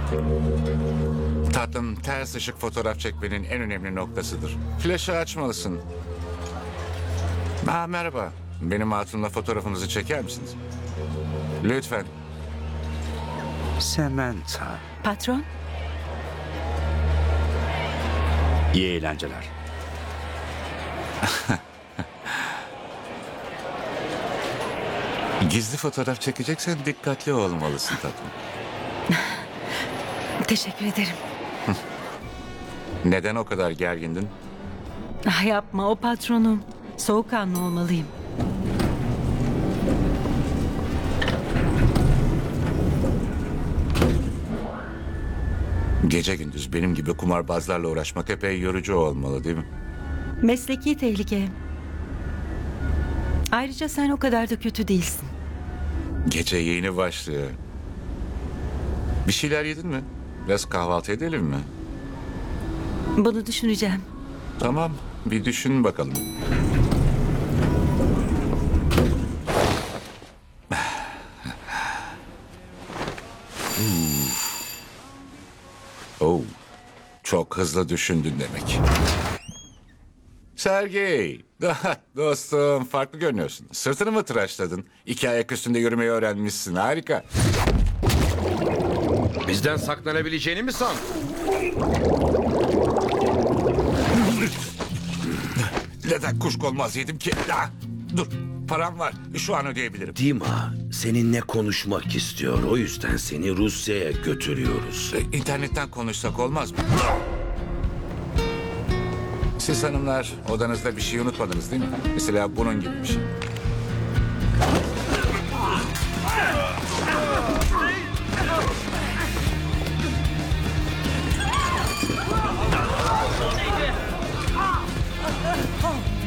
Tatlım, ters ışık fotoğraf çekmenin en önemli noktasıdır. Flaşı açmalısın. Merhaba. Benim hatunla fotoğrafınızı çeker misiniz? Lütfen. Samantha. Patron, İyi eğlenceler. Gizli fotoğraf çekeceksen dikkatli olmalısın tatlım. teşekkür ederim. Neden o kadar gergindin? Ah, yapma, o patronum. Soğukkanlı olmalıyım. Gece gündüz benim gibi kumarbazlarla uğraşmak epey yorucu olmalı değil mi? Mesleki tehlike. Ayrıca sen o kadar da kötü değilsin. Gece yeni başlıyor. Bir şeyler yedin mi? Biraz kahvaltı edelim mi? Bunu düşüneceğim. Tamam, bir düşün bakalım. Oh, çok hızlı düşündün demek. Sergey, dostum farklı görünüyorsun. Sırtını mı tıraşladın? 2 ayak üstünde yürümeyi öğrenmişsin, harika. Bizden saklanabileceğini mi sandın? Neden kuşkonmaz yedim ki? Dur, param var, şu an ödeyebilirim. Dima seninle konuşmak istiyor. O yüzden seni Rusya'ya götürüyoruz. İnternetten konuşsak olmaz mı? Siz hanımlar odanızda bir şey unutmadınız değil mi? Mesela bunun gibi bir şey.